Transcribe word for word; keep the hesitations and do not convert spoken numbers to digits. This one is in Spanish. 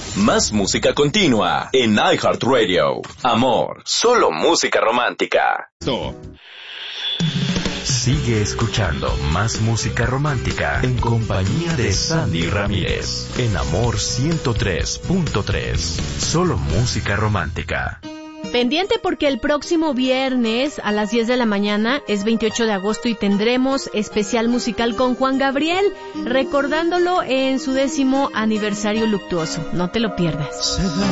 Más música continua en iHeartRadio. Amor, solo música romántica. Sigue escuchando más música romántica en compañía de Sandy Ramírez en Amor ciento tres punto tres. Solo música romántica. Pendiente porque el próximo viernes a las diez de la mañana es veintiocho de agosto y tendremos especial musical con Juan Gabriel, recordándolo en su décimo aniversario luctuoso. No te lo pierdas.